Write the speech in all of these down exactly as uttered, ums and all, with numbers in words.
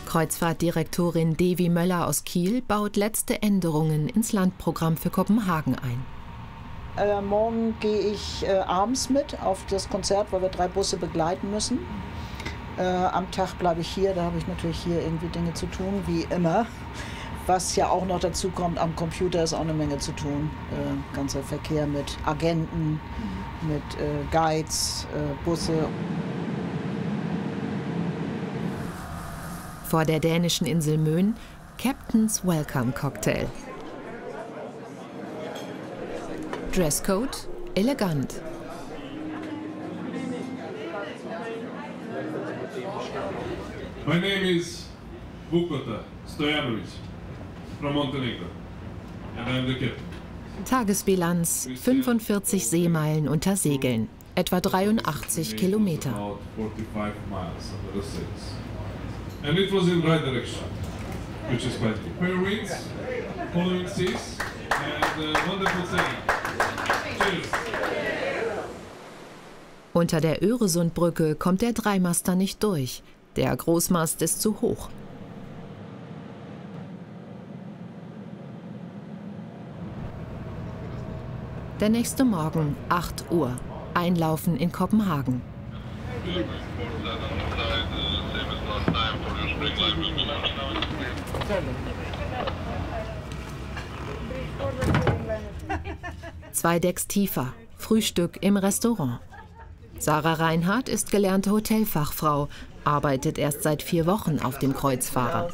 Kreuzfahrtdirektorin Devi Möller aus Kiel baut letzte Änderungen ins Landprogramm für Kopenhagen ein. Äh, morgen gehe ich äh, abends mit auf das Konzert, weil wir drei Busse begleiten müssen. Äh, am Tag bleibe ich hier, da habe ich natürlich hier irgendwie Dinge zu tun, wie immer. Was ja auch noch dazu kommt, am Computer ist auch eine Menge zu tun. Äh, ganzer Verkehr mit Agenten, mhm. mit äh, Guides, äh, Busse. Vor der dänischen Insel Mön Captain's Welcome Cocktail. Dresscode elegant. My name is Vukotar Stojanovic from Montenegro and I'm the captain. Tagesbilanz fünfundvierzig Seemeilen unter Segeln, etwa dreiundachtzig Kilometer. And it was in the right direction, which is quite good. Fair winds, following seas, and uh, wonderful sailing. Cheers! Unter der Öresundbrücke kommt der Dreimaster nicht durch. Der Großmast ist zu hoch. Der nächste Morgen, acht Uhr, Einlaufen in Kopenhagen. Zwei Decks tiefer, Frühstück im Restaurant. Sarah Reinhardt ist gelernte Hotelfachfrau, arbeitet erst seit vier Wochen auf dem Kreuzfahrer.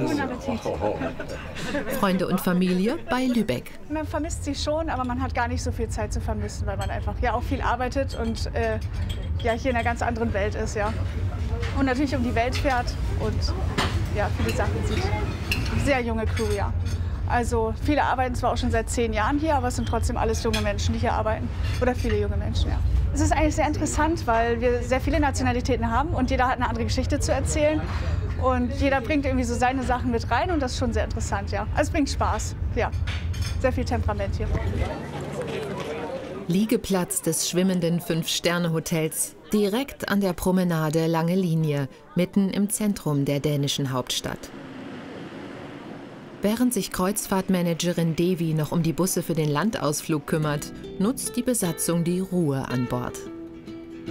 Freunde und Familie bei Lübeck. Man vermisst sie schon, aber man hat gar nicht so viel Zeit zu vermissen, weil man einfach ja auch viel arbeitet und äh, ja hier in einer ganz anderen Welt ist, ja. Und natürlich um die Welt fährt und ja viele Sachen sieht. Sehr junge Crew, ja. Also viele arbeiten zwar auch schon seit zehn Jahren hier, aber es sind trotzdem alles junge Menschen, die hier arbeiten. Oder viele junge Menschen, ja. Es ist eigentlich sehr interessant, weil wir sehr viele Nationalitäten haben und jeder hat eine andere Geschichte zu erzählen. Und jeder bringt irgendwie so seine Sachen mit rein und das ist schon sehr interessant, ja. Also es bringt Spaß, ja. Sehr viel Temperament hier. Liegeplatz des schwimmenden Fünf-Sterne-Hotels, direkt an der Promenade Lange Linie, mitten im Zentrum der dänischen Hauptstadt. Während sich Kreuzfahrtmanagerin Devi noch um die Busse für den Landausflug kümmert, nutzt die Besatzung die Ruhe an Bord.